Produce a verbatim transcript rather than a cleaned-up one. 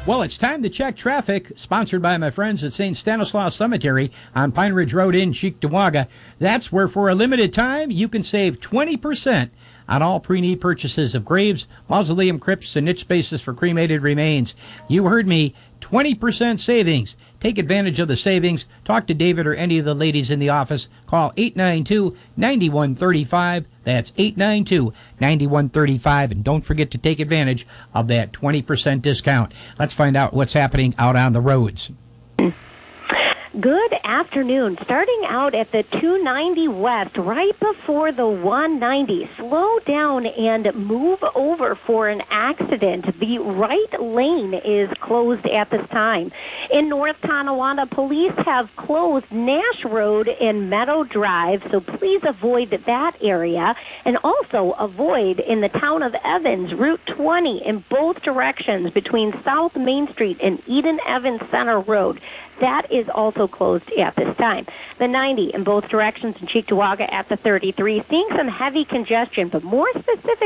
Well, it's time to check traffic, sponsored by my friends at Saint Stanislaus Cemetery on Pine Ridge Road in Cheektowaga. That's where, for a limited time, you can save twenty percent on all pre-need purchases of graves, mausoleum crypts, and niche spaces for cremated remains. You heard me, twenty percent savings. Take advantage of the savings. Talk to David or any of the ladies in the office. Call eight nine two, nine one three five. That's eight nine two, nine one three five. And don't forget to take advantage of that twenty percent discount. Let's find out what's happening out on the roads. Good afternoon. Starting out at the two ninety West, right before the one ninety. Slow down and move over for an accident. The right lane is closed at this time. In North Tonawanda, police have closed Nash Road and Meadow Drive, so please avoid that area. And also avoid in the town of Evans, Route twenty in both directions between South Main Street and Eden Evans Center Road. That is also closed at this time. The ninety in both directions in Cheektowaga at the thirty-three, seeing some heavy congestion, but more specific